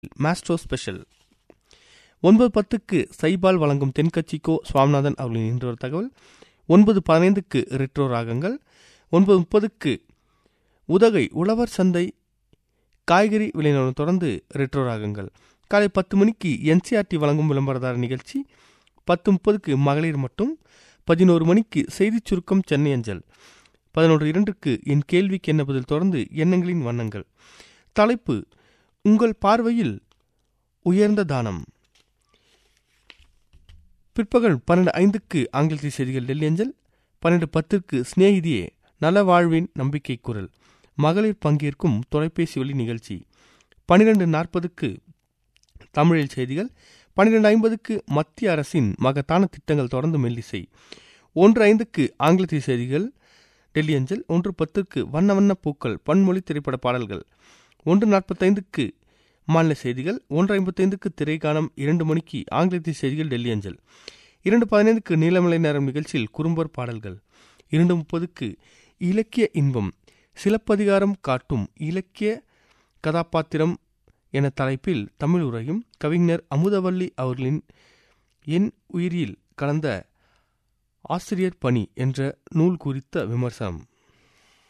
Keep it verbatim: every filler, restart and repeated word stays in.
Maestro special. ஒன்பது பத்துக்கு சைபால் வழங்கும் தென்கட்சிக்கோ சுவாமிநாதன் அவர்களின் இன்று ஒரு தகவல். ஒன்பது பதினைந்துக்கு ரெட்ரோ ராகங்கள். ஒன்பது முப்பதுக்கு உதகை உழவர் சந்தை காய்கறி விளைநிலம் தொடர்ந்து ரெட்ரோ ராகங்கள். காலை பத்து மணிக்கு என்சிஆர்டி வழங்கும் விளம்பரதார நிகழ்ச்சி. பத்து முப்பதுக்கு மகளிர் மட்டும். பதினோரு மணிக்கு செய்திச் சுருக்கம் சென்னை அஞ்சல். பதினொன்று இரண்டுக்கு என் கேள்விக்கு என்ன பதில் தொடர்ந்து எண்ணங்களின் வண்ணங்கள். தலைப்பு உங்கள் பார்வையில் உயர்ந்த தானம். பிற்பகல் பன்னெண்டு ஐந்துக்கு ஆங்கிலத்தில் செய்திகள் டெல்லி அஞ்சல். பன்னெண்டு பத்திற்கு சிநேகிதியே நல வாழ்வின் நம்பிக்கை குரல் மகளிர் பங்கேற்கும் தொலைபேசி ஒலி நிகழ்ச்சி. பன்னிரெண்டு நாற்பதுக்கு தமிழில் செய்திகள். பன்னிரெண்டு ஐம்பதுக்கு மத்திய அரசின் மகத்தான திட்டங்கள் தொடர்ந்து மெல்லிசை. ஒன்று ஐந்துக்கு ஆங்கிலத்தில் செய்திகள் டெல்லி அஞ்சல். ஒன்று பத்துக்கு வண்ண வண்ண பூக்கள் பன்மொழி திரைப்பட பாடல்கள். ஒன்று நாற்பத்தைந்துக்கு மாநில செய்திகள். ஒன்று ஐம்பத்தைந்துக்கு திரைக்கானம். இரண்டு மணிக்கு ஆங்கிலத்தில் செய்திகள் டெல்லி அஞ்சல். இரண்டு பதினைந்துக்கு நீலமலை நேரம் நிகழ்ச்சியில் குறும்பர் பாடல்கள். இரண்டு முப்பதுக்கு இலக்கிய இன்பம் சிலப்பதிகாரம் காட்டும் இலக்கிய கதாபாத்திரம் என தலைப்பில் தமிழ் உரையும் கவிஞர் அமுதவல்லி அவர்களின் என் உயிரில் கலந்த ஆசிரியர் பணி என்ற நூல் குறித்த விமர்சனம்.